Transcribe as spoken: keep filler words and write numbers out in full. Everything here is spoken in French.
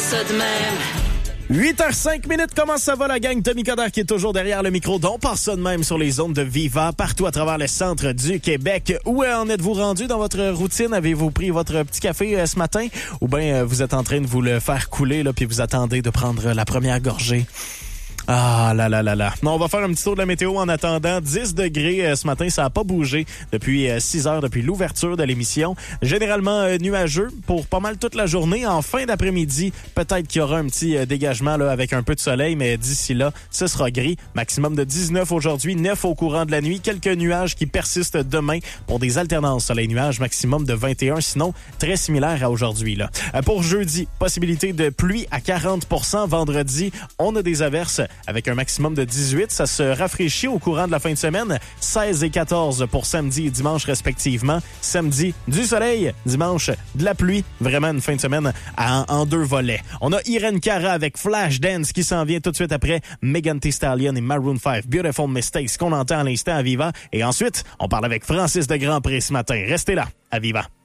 ça de même. huit heures cinq minutes, comment ça va la gang? Tommy Coderre qui est toujours derrière le micro, dont passe ça de même sur les ondes de Viva, partout à travers le centre du Québec. Où en êtes-vous rendu dans votre routine? Avez-vous pris votre petit café euh, ce matin? Ou bien euh, vous êtes en train de vous le faire couler, là, puis vous attendez de prendre la première gorgée? Ah là là là là. Non, on va faire un petit tour de la météo en attendant. dix degrés euh, ce matin, ça n'a pas bougé depuis euh, six heures, depuis l'ouverture de l'émission. Généralement euh, nuageux pour pas mal toute la journée. En fin d'après-midi, peut-être qu'il y aura un petit euh, dégagement là avec un peu de soleil, mais d'ici là, ce sera gris. Maximum de dix-neuf aujourd'hui, neuf au courant de la nuit. Quelques nuages qui persistent demain pour des alternances soleil-nuage, maximum de vingt et un, sinon très similaire à aujourd'hui là. Euh, pour jeudi, possibilité de pluie à quarante pour cent. Vendredi, on a des averses avec un maximum de dix-huit. Ça se rafraîchit au courant de la fin de semaine. seize et quatorze pour samedi et dimanche respectivement. Samedi, du soleil. Dimanche, de la pluie. Vraiment une fin de semaine en, en deux volets. On a Irene Cara avec Flashdance qui s'en vient tout de suite après Megan Thee Stallion et Maroon five. Beautiful Mistakes qu'on entend à l'instant à Viva. Et ensuite, on parle avec Francis de Grandpré ce matin. Restez là, à Viva.